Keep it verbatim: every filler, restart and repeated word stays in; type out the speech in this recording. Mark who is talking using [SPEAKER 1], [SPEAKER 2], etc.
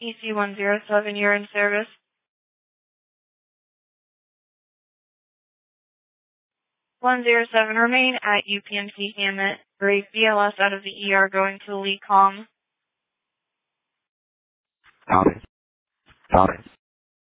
[SPEAKER 1] E C one zero seven, you're in service. one zero seven, remain at U P M C Hammett. Brave B L S out of the E R going to Lee Com.
[SPEAKER 2] Copy. Copy.